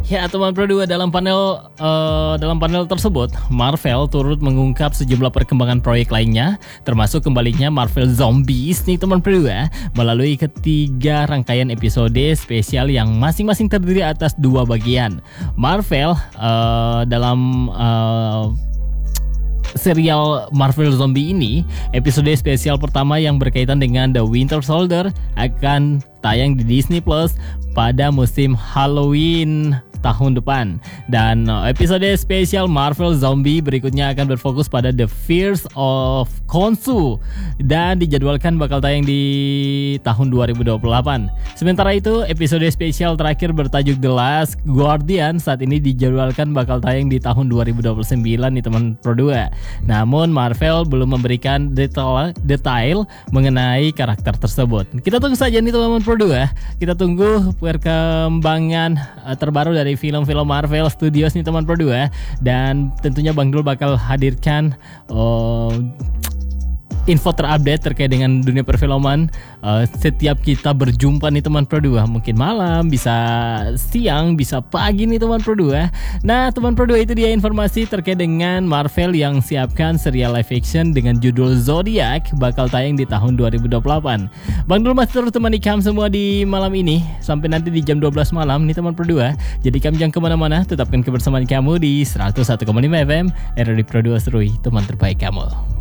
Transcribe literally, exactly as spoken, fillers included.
Ya teman Pro dua, dalam panel uh, dalam panel tersebut Marvel turut mengungkap sejumlah perkembangan proyek lainnya, termasuk kembalinya Marvel Zombies nih teman Pro dua, melalui ketiga rangkaian episode spesial yang masing-masing terdiri atas dua bagian. Marvel uh, dalam uh, serial Marvel Zombie ini, episode spesial pertama yang berkaitan dengan The Winter Soldier akan tayang di Disney Plus pada musim Halloween tahun depan. Dan episode spesial Marvel Zombie berikutnya akan berfokus pada The Fears of Khonshu dan dijadwalkan bakal tayang di tahun dua ribu dua puluh delapan. Sementara itu, episode spesial terakhir bertajuk The Last Guardian saat ini dijadwalkan bakal tayang di tahun dua ribu dua puluh sembilan nih teman Pro dua. Namun Marvel belum memberikan detail detail mengenai karakter tersebut. Kita tunggu saja nih teman Pro dua. Kita tunggu perkembangan uh, terbaru dari film-film Marvel Studios nih teman Pro dua, dan tentunya Bang Dul bakal hadirkan uh, info terupdate terkait dengan dunia perfilman uh, setiap kita berjumpa nih teman Pro dua. Mungkin malam, bisa siang, bisa pagi nih teman Pro dua. Nah teman Pro dua, itu dia informasi terkait dengan Marvel yang siapkan serial live action dengan judul Zodiac bakal tayang di tahun dua ribu dua puluh delapan. Bang Dul masih terus temani kamu semua di malam ini sampai nanti di jam dua belas malam nih teman Pro dua. Jadi kamu jangan kemana-mana, tetapkan kebersamaan kamu di seratus satu koma lima F M R D Pro dua Serui, teman terbaik kamu.